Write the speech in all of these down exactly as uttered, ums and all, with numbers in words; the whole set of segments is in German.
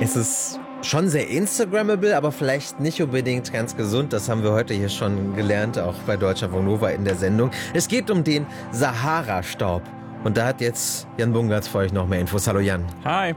Es ist schon sehr Instagrammable, aber vielleicht nicht unbedingt ganz gesund. Das haben wir heute hier schon gelernt, auch bei Deutschlandfunk Nova in der Sendung. Es geht um den Sahara-Staub. Und da hat jetzt Jan Bungartz für euch noch mehr Infos. Hallo Jan. Hi.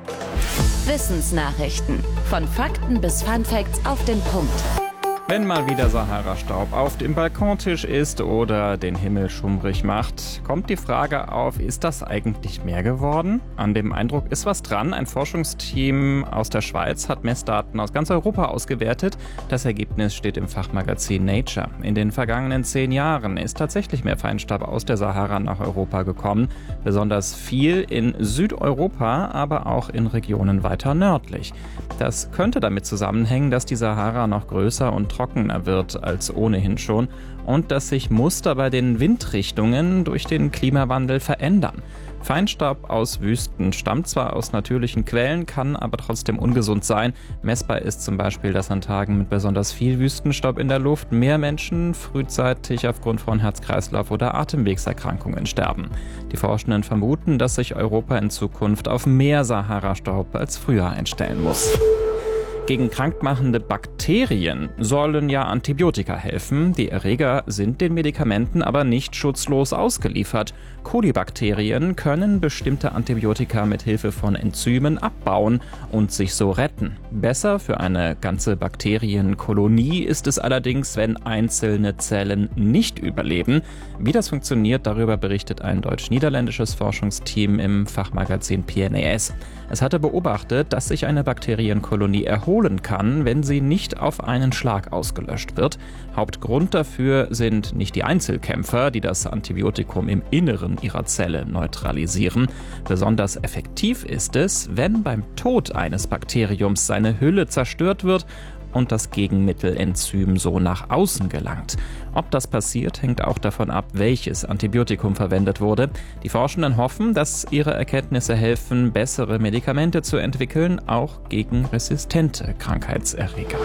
Wissensnachrichten. Von Fakten bis Funfacts auf den Punkt. Wenn mal wieder Sahara-Staub auf dem Balkontisch ist oder den Himmel schummrig macht, kommt die Frage auf, ist das eigentlich mehr geworden? An dem Eindruck ist was dran. Ein Forschungsteam aus der Schweiz hat Messdaten aus ganz Europa ausgewertet. Das Ergebnis steht im Fachmagazin Nature. In den vergangenen zehn Jahren ist tatsächlich mehr Feinstaub aus der Sahara nach Europa gekommen. Besonders viel in Südeuropa, aber auch in Regionen weiter nördlich. Das könnte damit zusammenhängen, dass die Sahara noch größer und trockener wird als ohnehin schon und dass sich Muster bei den Windrichtungen durch den Klimawandel verändern. Feinstaub aus Wüsten stammt zwar aus natürlichen Quellen, kann aber trotzdem ungesund sein. Messbar ist zum Beispiel, dass an Tagen mit besonders viel Wüstenstaub in der Luft mehr Menschen frühzeitig aufgrund von Herz-Kreislauf- oder Atemwegserkrankungen sterben. Die Forschenden vermuten, dass sich Europa in Zukunft auf mehr Sahara-Staub als früher einstellen muss. Gegen krankmachende Bakterien sollen ja Antibiotika helfen. Die Erreger sind den Medikamenten aber nicht schutzlos ausgeliefert. Kolibakterien können bestimmte Antibiotika mit Hilfe von Enzymen abbauen und sich so retten. Besser für eine ganze Bakterienkolonie ist es allerdings, wenn einzelne Zellen nicht überleben. Wie das funktioniert, darüber berichtet ein deutsch-niederländisches Forschungsteam im Fachmagazin P N A S. Es hatte beobachtet, dass sich eine Bakterienkolonie erholen kann, wenn sie nicht auf einen Schlag ausgelöscht wird. Hauptgrund dafür sind nicht die Einzelkämpfer, die das Antibiotikum im Inneren ihrer Zelle neutralisieren. Besonders effektiv ist es, wenn beim Tod eines Bakteriums seine Hülle zerstört wird und das Gegenmittelenzym so nach außen gelangt. Ob das passiert, hängt auch davon ab, welches Antibiotikum verwendet wurde. Die Forschenden hoffen, dass ihre Erkenntnisse helfen, bessere Medikamente zu entwickeln, auch gegen resistente Krankheitserreger.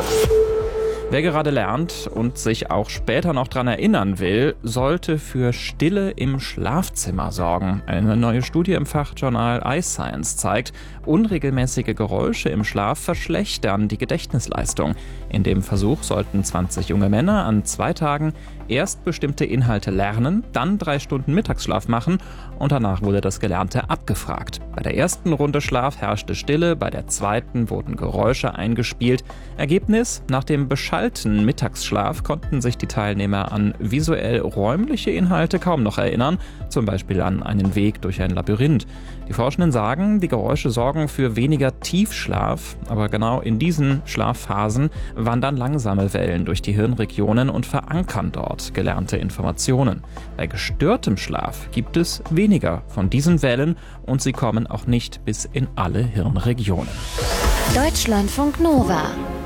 Wer gerade lernt und sich auch später noch daran erinnern will, sollte für Stille im Schlafzimmer sorgen. Eine neue Studie im Fachjournal iScience zeigt, unregelmäßige Geräusche im Schlaf verschlechtern die Gedächtnisleistung. In dem Versuch sollten zwanzig junge Männer an zwei Tagen erst bestimmte Inhalte lernen, dann drei Stunden Mittagsschlaf machen und danach wurde das Gelernte abgefragt. Bei der ersten Runde Schlaf herrschte Stille, bei der zweiten wurden Geräusche eingespielt. Ergebnis: Nach dem beschallten Mittagsschlaf konnten sich die Teilnehmer an visuell räumliche Inhalte kaum noch erinnern, zum Beispiel an einen Weg durch ein Labyrinth. Die Forschenden sagen, die Geräusche sorgen für weniger Tiefschlaf, aber genau in diesen Schlafphasen wandern langsame Wellen durch die Hirnregionen und verankern dort gelernte Informationen. Bei gestörtem Schlaf gibt es weniger von diesen Wellen und sie kommen auch nicht bis in alle Hirnregionen. Deutschlandfunk Nova